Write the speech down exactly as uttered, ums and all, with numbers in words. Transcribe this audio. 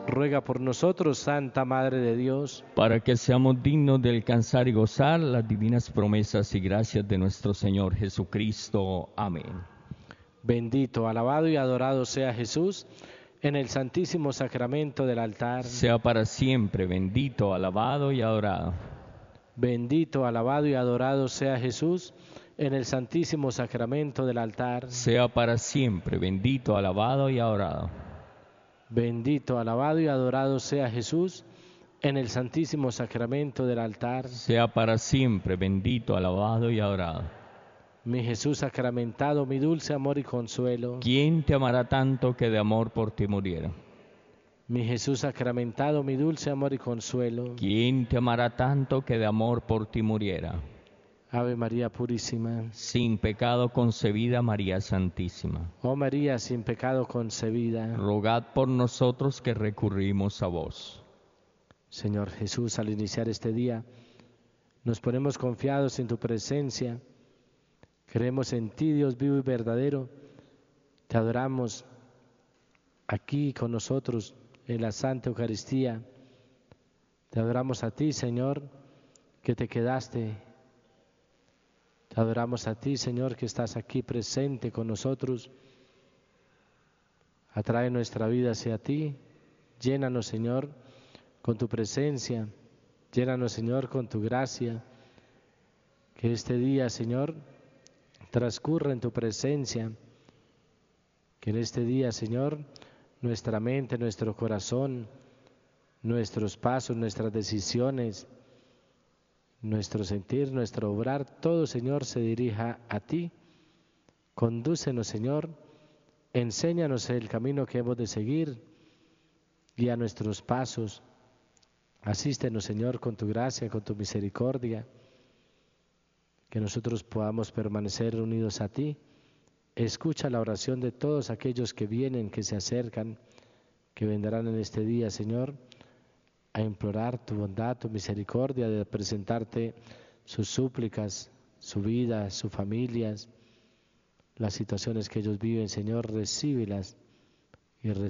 ruega por nosotros, Santa Madre de Dios, para que seamos dignos de alcanzar y gozar las divinas promesas y gracias de nuestro Señor Jesucristo. Amén. bendito, alabado y adorado sea Jesús en el santísimo sacramento del altar. Sea para siempre bendito, alabado y adorado. Bendito, alabado y adorado sea Jesús en el santísimo sacramento del altar. Sea para siempre bendito, alabado y adorado. Bendito, alabado y adorado sea Jesús en el santísimo sacramento del altar. Sea para siempre bendito, alabado y adorado. Mi Jesús sacramentado, mi dulce amor y consuelo. ¿Quién te amará tanto que de amor por ti muriera? Mi Jesús sacramentado, mi dulce amor y consuelo. ¿Quién te amará tanto que de amor por ti muriera? Ave María Purísima. Sin pecado concebida, María Santísima. Oh María, sin pecado concebida. Rogad por nosotros que recurrimos a vos. Señor Jesús, al iniciar este día, nos ponemos confiados en tu presencia. Creemos en ti, Dios vivo y verdadero. Te adoramos aquí con nosotros en la Santa Eucaristía. Te adoramos a ti, Señor, que te quedaste. Te adoramos a ti, Señor, que estás aquí presente con nosotros. Atrae nuestra vida hacia ti. Llénanos, Señor, con tu presencia. Llénanos, Señor, con tu gracia. Que este día, Señor, transcurra en tu presencia. Que en este día, Señor, nuestra mente, nuestro corazón, nuestros pasos, nuestras decisiones, nuestro sentir, nuestro obrar, todo, Señor, se dirija a ti. Condúcenos, Señor, enséñanos el camino que hemos de seguir, guía nuestros pasos. Asístenos, Señor, con tu gracia, con tu misericordia, que nosotros podamos permanecer unidos a ti. Escucha la oración de todos aquellos que vienen, que se acercan, que vendrán en este día, Señor, a implorar tu bondad, tu misericordia, de presentarte sus súplicas, su vida, sus familias, las situaciones que ellos viven, Señor, recíbelas y recíbelas.